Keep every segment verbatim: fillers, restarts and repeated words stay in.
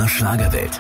der Schlagerwelt.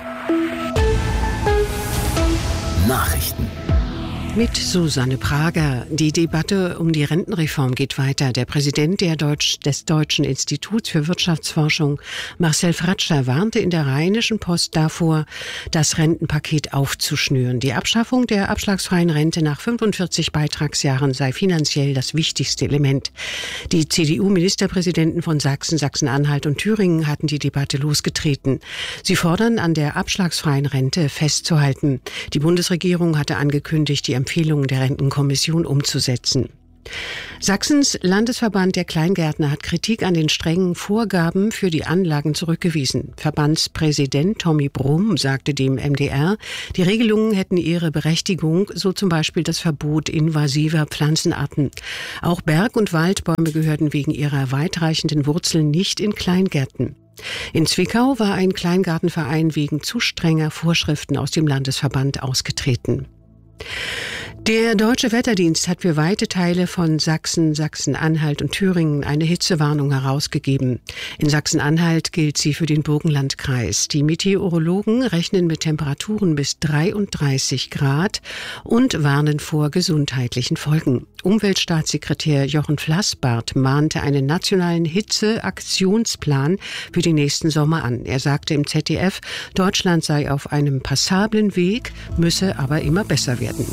Nachrichten. Mit Susanne Prager. Die Debatte um die Rentenreform geht weiter. Der Präsident der Deutsch, des Deutschen Instituts für Wirtschaftsforschung, Marcel Fratscher, warnte in der Rheinischen Post davor, das Rentenpaket aufzuschnüren. Die Abschaffung der abschlagsfreien Rente nach fünfundvierzig Beitragsjahren sei finanziell das wichtigste Element. Die C D U-Ministerpräsidenten von Sachsen, Sachsen-Anhalt und Thüringen hatten die Debatte losgetreten. Sie fordern, an der abschlagsfreien Rente festzuhalten. Die Bundesregierung hatte angekündigt, die Empfehlungen der Rentenkommission umzusetzen. Sachsens Landesverband der Kleingärtner hat Kritik an den strengen Vorgaben für die Anlagen zurückgewiesen. Verbandspräsident Tommy Brumm sagte dem M D R, die Regelungen hätten ihre Berechtigung, so zum Beispiel das Verbot invasiver Pflanzenarten. Auch Berg- und Waldbäume gehörten wegen ihrer weitreichenden Wurzeln nicht in Kleingärten. In Zwickau war ein Kleingartenverein wegen zu strenger Vorschriften aus dem Landesverband ausgetreten. Der Deutsche Wetterdienst hat für weite Teile von Sachsen, Sachsen-Anhalt und Thüringen eine Hitzewarnung herausgegeben. In Sachsen-Anhalt gilt sie für den Burgenlandkreis. Die Meteorologen rechnen mit Temperaturen bis dreiunddreißig Grad und warnen vor gesundheitlichen Folgen. Umweltstaatssekretär Jochen Flassbart mahnte einen nationalen Hitzeaktionsplan für den nächsten Sommer an. Er sagte im Z D F, Deutschland sei auf einem passablen Weg, müsse aber immer besser werden.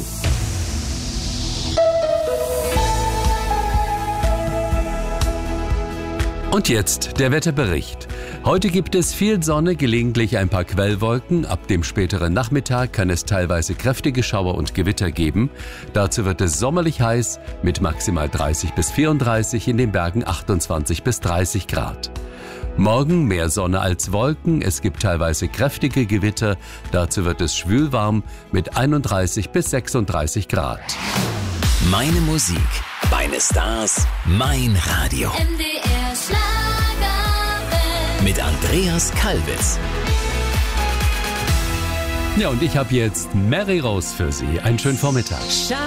Und jetzt der Wetterbericht. Heute gibt es viel Sonne, gelegentlich ein paar Quellwolken. Ab dem späteren Nachmittag kann es teilweise kräftige Schauer und Gewitter geben. Dazu wird es sommerlich heiß mit maximal dreißig bis vierunddreißig, in den Bergen achtundzwanzig bis dreißig Grad. Morgen mehr Sonne als Wolken, es gibt teilweise kräftige Gewitter. Dazu wird es schwülwarm mit einunddreißig bis sechsunddreißig Grad. Meine Musik, meine Stars, mein Radio. M D R Schlagerwelt. Mit Andreas Kalbitz. Ja, und ich habe jetzt Mary Rose für Sie. Einen schönen Vormittag.